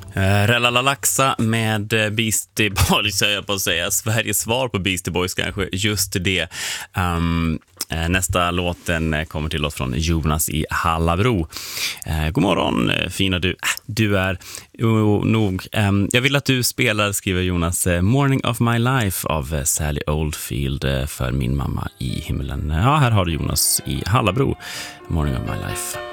Relalaxa med Beastie Boys, jag på att säga. Sveriges svar på Beastie Boys kanske, just det. Nästa låten kommer till oss från Jonas i Hallabro. God morgon, fina du. Du är nog. Jag vill att du spelar, skriver Jonas, Morning of My Life av Sally Oldfield för min mamma i himlen. Ja, här har du Jonas i Hallabro. Morning of My Life.